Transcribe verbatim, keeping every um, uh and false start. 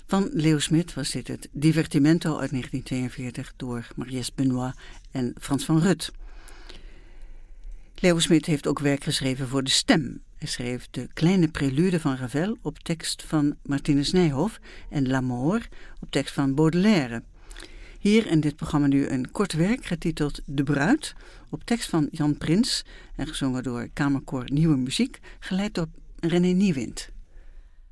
Van Leo Smit was dit het Divertimento uit negentien tweeënveertig door Marius Benoit en Frans van Rut. Leo Smit heeft ook werk geschreven voor de stem. Hij schreef de kleine prelude van Ravel op tekst van Martinus Nijhoff en L'Amour op tekst van Baudelaire. Hier in dit programma nu een kort werk getiteld De Bruid op tekst van Jan Prins en gezongen door Kamerkoor Nieuwe Muziek, geleid door René Niewind.